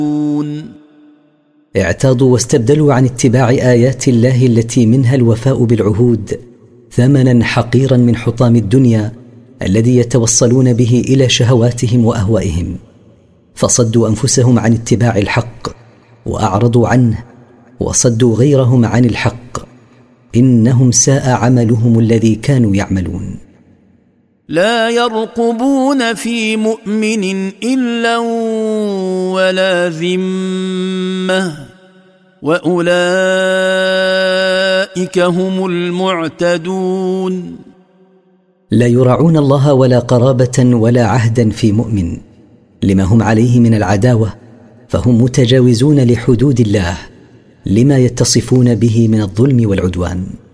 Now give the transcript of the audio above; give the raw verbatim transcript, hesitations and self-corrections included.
اعتاضوا واستبدلوا عن اتباع آيات الله التي منها الوفاء بالعهود ثمنا حقيرا من حطام الدنيا الذي يتوصلون به إلى شهواتهم وأهوائهم، فصدوا أنفسهم عن اتباع الحق وأعرضوا عنه وصدوا غيرهم عن الحق. إنهم ساء عملهم الذي كانوا يعملون. لا يرقبون في مؤمن إلا ولا ذمة وأولئك هم المعتدون. لا يراعون الله ولا قرابة ولا عهدا في مؤمن لما هم عليه من العداوة، فهم متجاوزون لحدود الله لما يتصفون به من الظلم والعدوان.